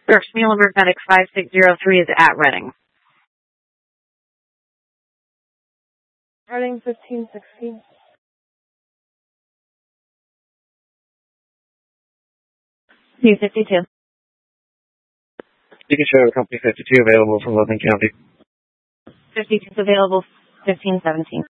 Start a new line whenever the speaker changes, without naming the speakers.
Search Muhlenberg Medic 5603 is at Reading.
Reading 1516.
U52.
You can show Company 52 available from Logan County.
52 is available, 1517.